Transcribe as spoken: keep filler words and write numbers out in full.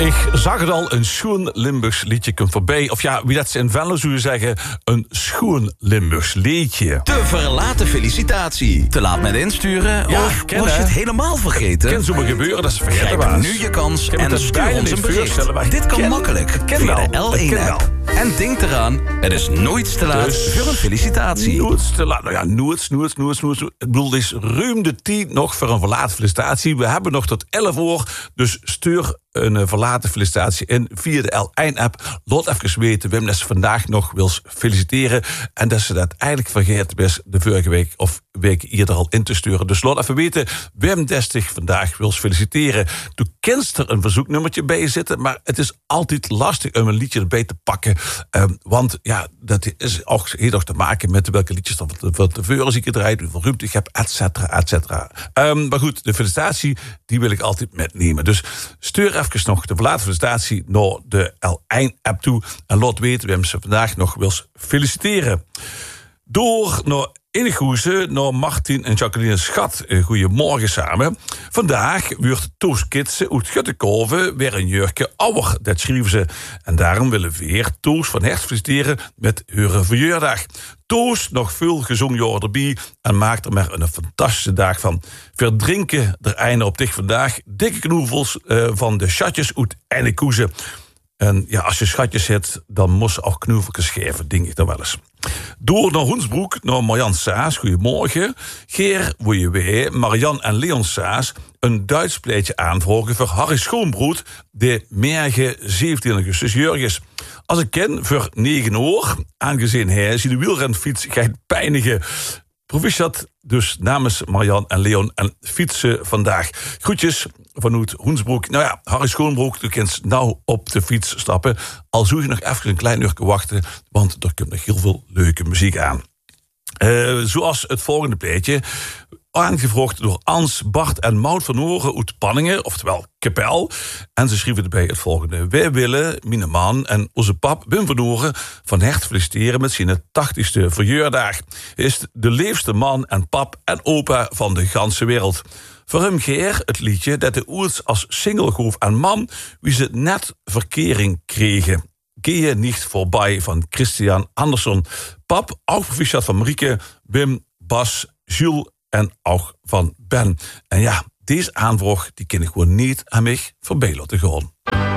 Ik zag het al, een schoon Limburgs liedje komt voorbij. Of ja, wie dat ze in Venlo zou zeggen, een schoon Limburgs liedje. Te verlaten felicitatie. Te laat met insturen? Ja, of ken, was je hè? het helemaal vergeten? Kan zomaar gebeuren, dat is vergeten Grijp was. nu je kans Ik heb en het stuur bijna ons niet een bericht. voorstellen, maar Dit kan ken- makkelijk ken via wel. de L Ik ken één app. En denk eraan, het is nooit te laat Dus- voor een felicitatie. Nooit te laat. Nou ja, nooit, nooit, nooit, nooit. Ik bedoel, er is ruim de tijd nog voor een verlaten felicitatie. We hebben nog tot elf uur, dus stuur een uh, verlaten felicitatie in via de L één app. Laat even weten Wim dat ze vandaag nog wil feliciteren. En dat ze dat eigenlijk vergeten is de vorige week of week eerder al in te sturen. Dus laat even weten Wim dat zich vandaag wil feliciteren. Toen kent er een verzoeknummertje bij zitten, maar het is altijd lastig om een liedje erbij te pakken. Um, want ja, dat is ook heel erg te maken met welke liedjes dan wat de veuren zie ik eruit, hoeveel ruimte ik heb, et cetera, et cetera. Um, maar goed, de felicitatie, die wil ik altijd metnemen. Dus stuur even nog de verlaten felicitatie naar de L één app toe en laat weten wie ze vandaag nog wil feliciteren. Door naar Innegoeze, naar Martin en Jacqueline Schat. Goedemorgen samen. Vandaag wordt Toos Kitsen uit Guttekoven weer een jurkje ouder. Dat schrijven ze. En daarom willen we weer Toos van harte feliciteren met haar verjaardag. Toos, nog veel gezongen jaar erbij en maakt er maar een fantastische dag van. Verdrinken er einde op dich vandaag. Dikke knoevels uh, van de schatjes uit Innegoeze. En ja, als je schatjes hebt, dan moest je ook knoeveltjes geven, denk ik dan wel eens. Door naar Hoensbroek, naar Marian Saas. Goedemorgen. Geer, hoe je weet, Marian en Leon Saas een Duits pleitje aanvragen voor Harry Schoonbroed, de merge zeventien augustus Jurgens. Als ik ken, voor negen uur, aangezien hij de wielrenfiets gaat pijnigen. Proficiat dus namens Marian en Leon en fietsen vandaag. Groetjes vanuit Hoensbroek. Nou ja, Harry Schoonbroek, u kunt nou op de fiets stappen. Al zou je nog even een klein uurtje wachten, want er komt nog heel veel leuke muziek aan. Uh, zoals het volgende plaatje. Aangevraagd door Ans, Bart en Maud van Oren uit Panningen, oftewel Kapel. En ze schreven erbij het volgende. Wij willen, mijn man en onze pap Wim van Oren van harte feliciteren met zijn tachtigste verjaardag. Hij is de leefste man en pap en opa van de ganse wereld. Voor hem geer het liedje dat de oers als single groef aan man wie ze net verkering kregen. Gehe niet voorbij van Christian Andersson. Pap, ook proficiat van Marieke, Wim, Bas, Jules en ook van Ben. En ja, deze aanvraag die kan ik gewoon niet aan mij voorbij laten gaan.